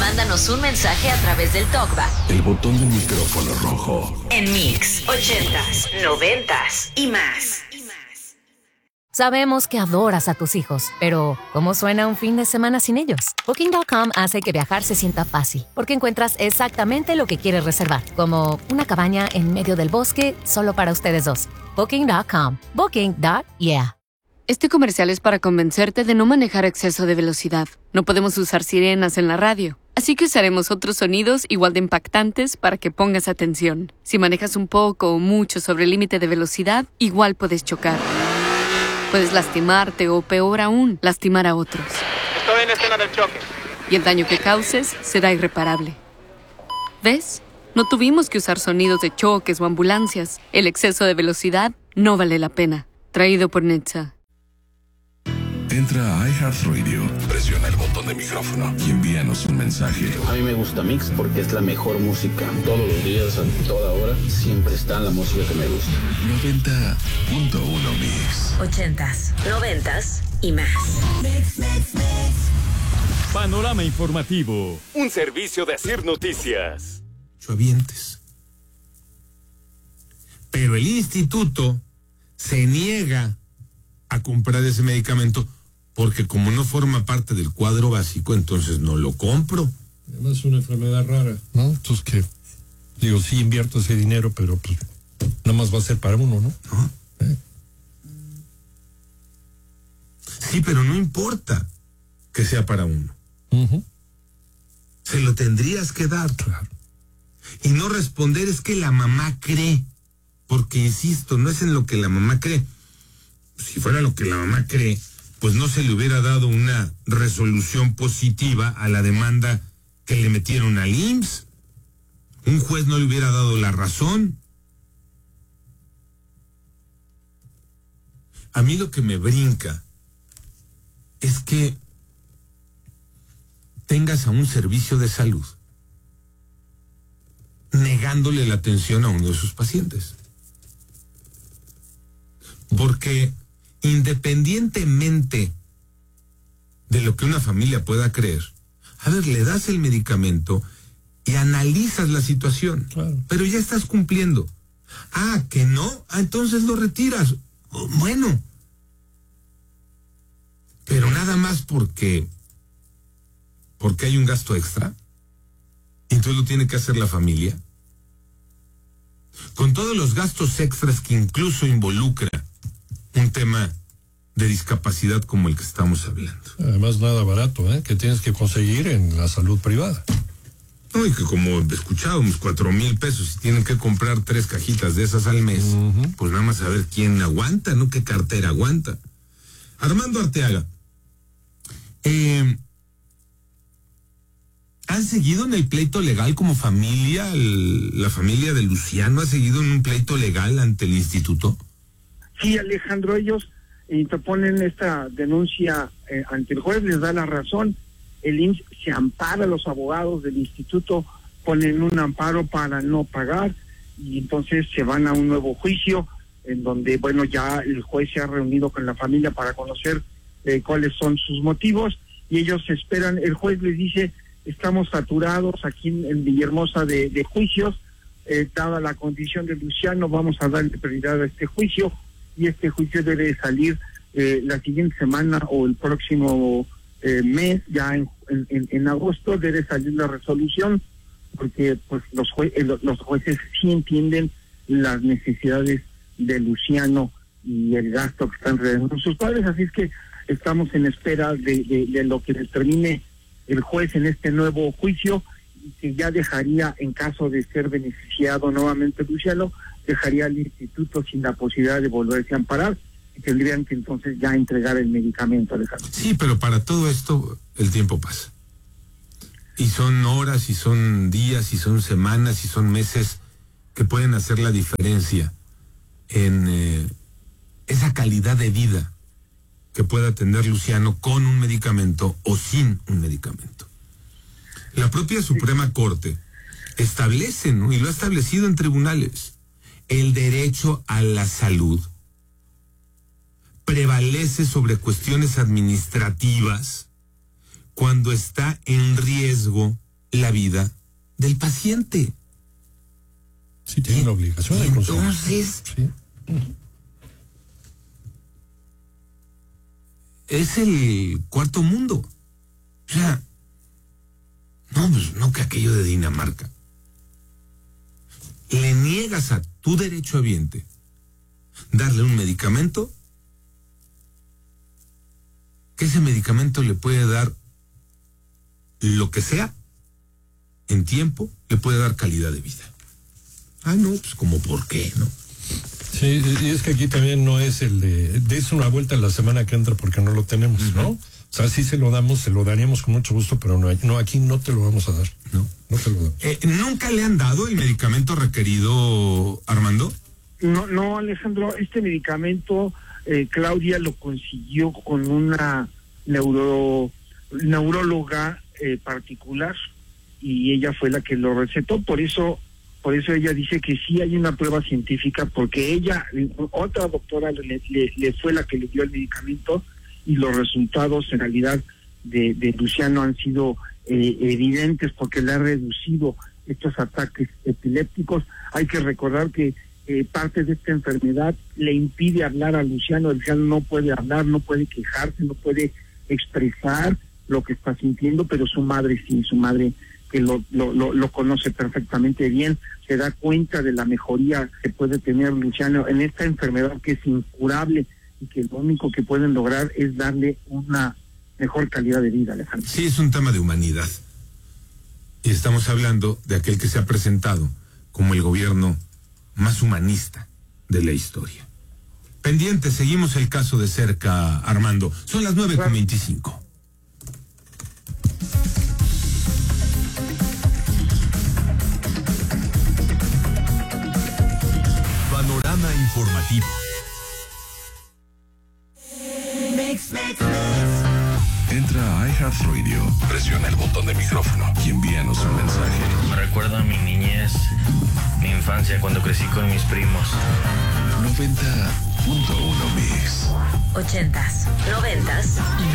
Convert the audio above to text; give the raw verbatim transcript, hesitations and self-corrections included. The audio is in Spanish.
Mándanos un mensaje a través del TalkBack. El botón del micrófono rojo. En Mix, ochentas, noventas y más. Sabemos que adoras a tus hijos, pero ¿cómo suena un fin de semana sin ellos? Booking punto com hace que viajar se sienta fácil, porque encuentras exactamente lo que quieres reservar, como una cabaña en medio del bosque solo para ustedes dos. Booking punto com. Booking. Yeah. Este comercial es para convencerte de no manejar a exceso de velocidad. No podemos usar sirenas en la radio, así que usaremos otros sonidos igual de impactantes para que pongas atención. Si manejas un poco o mucho sobre el límite de velocidad, igual puedes chocar. Puedes lastimarte o, peor aún, lastimar a otros. Estoy en escena del choque. Y el daño que causes será irreparable. ¿Ves? No tuvimos que usar sonidos de choques o ambulancias. El exceso de velocidad no vale la pena. Traído por Netza. Entra a iHeartRadio, presiona el botón de micrófono y envíanos un mensaje. A mí me gusta Mix porque es la mejor música. Todos los días, a toda hora, siempre está la música que me gusta. noventa punto uno Mix. Ochentas, noventas y más. Mix, mix, mix. Panorama informativo. Un servicio de Asir Noticias. Chovientes. Pero el instituto se niega a comprar ese medicamento porque como no forma parte del cuadro básico, entonces no lo compro. Además es una enfermedad rara, ¿no? Entonces que, digo, sí invierto ese dinero, pero pues nada más va a ser para uno, ¿no? ¿No? ¿Eh? Sí, pero no importa que sea para uno. Uh-huh. Se lo tendrías que dar. Claro. Y no responder es que la mamá cree, porque insisto, no es en lo que la mamá cree. Si fuera lo que la mamá cree, pues no se le hubiera dado una resolución positiva a la demanda que le metieron al I M S S. Un juez no le hubiera dado la razón. A mí lo que me brinca es que tengas a un servicio de salud negándole la atención a uno de sus pacientes. Porque independientemente de lo que una familia pueda creer, a ver, le das el medicamento y analizas la situación, claro, pero ya estás cumpliendo. Ah, que no, ah, entonces lo retiras. Bueno, pero nada más porque porque hay un gasto extra, entonces lo tiene que hacer la familia, con todos los gastos extras que incluso involucra un tema de discapacidad como el que estamos hablando. Además, nada barato, ¿eh? Que tienes que conseguir en la salud privada. No, y que como escuchábamos, cuatro mil pesos, y tienen que comprar tres cajitas de esas al mes, uh-huh, pues nada más a ver quién aguanta, ¿no? ¿Qué cartera aguanta? Armando Arteaga, eh, ¿han seguido en el pleito legal como familia? El, la familia de Luciano ha seguido en un pleito legal ante el instituto. Sí, Alejandro, ellos interponen esta denuncia eh, ante el juez, les da la razón, el I M S S se ampara, los abogados del instituto ponen un amparo para no pagar y entonces se van a un nuevo juicio en donde, bueno, ya el juez se ha reunido con la familia para conocer eh, cuáles son sus motivos y ellos esperan, el juez les dice, estamos saturados aquí en, en Villahermosa de, de juicios, eh, dada la condición de Luciano, vamos a darle prioridad a este juicio, y este juicio debe salir eh, la siguiente semana o el próximo eh, mes, ya en, en, en agosto debe salir la resolución, porque pues los, jue eh, los jueces sí entienden las necesidades de Luciano y el gasto que están realizando sus padres, así es que estamos en espera de, de, de lo que determine el juez en este nuevo juicio, que ya dejaría, en caso de ser beneficiado nuevamente Luciano, dejaría al instituto sin la posibilidad de volverse a amparar y tendrían que entonces ya entregar el medicamento, Alejandro. Sí, pero para todo esto el tiempo pasa. Y son horas, y son días, y son semanas, y son meses que pueden hacer la diferencia en eh, esa calidad de vida que pueda tener Luciano con un medicamento o sin un medicamento. La propia Suprema Corte establece, ¿no?, y lo ha establecido en tribunales, el derecho a la salud prevalece sobre cuestiones administrativas cuando está en riesgo la vida del paciente. Sí, tiene la obligación de consumir. Entonces, sí. Es el cuarto mundo. O sea, no, pues no que aquello de Dinamarca. Le niegas a tu derechohabiente darle un medicamento que ese medicamento le puede dar lo que sea en tiempo, le puede dar calidad de vida. Ah, no, pues como por qué, ¿no? Sí, y es que aquí también no es el de, des una vuelta la semana que entra porque no lo tenemos, uh-huh. ¿no? O sea, sí se lo damos, se lo daríamos con mucho gusto, pero no, no aquí no te lo vamos a dar. No, no te lo damos. Eh, ¿Nunca le han dado el medicamento requerido, Armando? No, no, Alejandro, este medicamento eh, Claudia lo consiguió con una neuro neuróloga eh, particular y ella fue la que lo recetó, por eso por eso ella dice que sí hay una prueba científica, porque ella, otra doctora le, le, le fue la que le dio el medicamento y los resultados en realidad de, de Luciano han sido eh, evidentes porque le ha reducido estos ataques epilépticos. Hay que recordar que eh, parte de esta enfermedad le impide hablar a Luciano. Luciano no puede hablar, no puede quejarse, no puede expresar lo que está sintiendo, pero su madre sí, su madre que lo, lo, lo, lo conoce perfectamente bien, se da cuenta de la mejoría que puede tener Luciano en esta enfermedad que es incurable y que lo único que pueden lograr es darle una mejor calidad de vida, Alejandro. Sí, es un tema de humanidad. Y estamos hablando de aquel que se ha presentado como el gobierno más humanista de la historia. Pendiente, seguimos el caso de cerca, Armando. Son las nueve con veinticinco. Panorama informativo. Entra a iHeartRadio, presiona el botón de micrófono y envíanos un mensaje. Me recuerda a mi niñez, mi infancia cuando crecí con mis primos. noventa punto uno Mix. Ochentas, noventas y